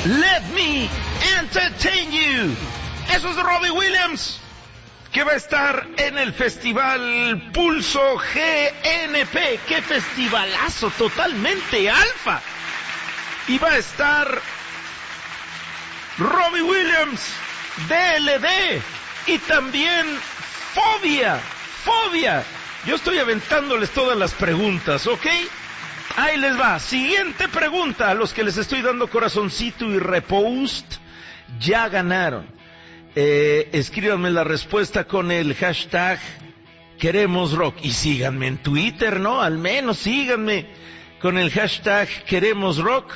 Let Me Entertain You. Eso es de Robbie Williams, que va a estar en el festival Pulso GNP. ¡Qué festivalazo! Totalmente alfa. Y va a estar Robbie Williams, DLD, y también Fobia. Yo estoy aventándoles todas las preguntas, ¿ok? Ahí les va. Siguiente pregunta. A los que les estoy dando corazoncito y repost, ya ganaron. Escríbanme la respuesta con el hashtag Queremos Rock. Y síganme en Twitter, ¿no? Al menos síganme con el hashtag Queremos Rock.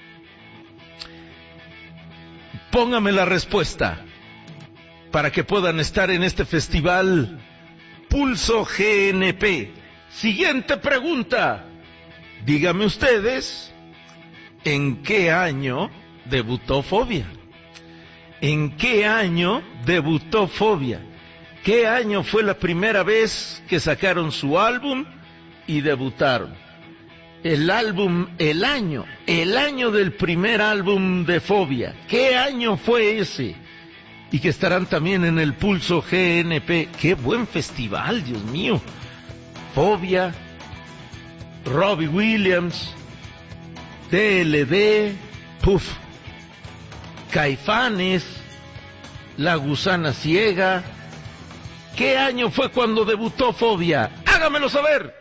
Póngame la respuesta para que puedan estar en este festival Pulso GNP. Siguiente pregunta. Díganme ustedes, ¿en qué año debutó Fobia? ¿En qué año debutó Fobia? ¿Qué año fue la primera vez que sacaron su álbum y debutaron? El año del primer álbum de Fobia. ¿Qué año fue ese? Y que estarán también en el Pulso GNP. ¡Qué buen festival, Dios mío! Fobia, Robbie Williams, DLD, Caifanes, La Gusana Ciega. ¿Qué año fue cuando debutó Fobia? Hágamelo saber.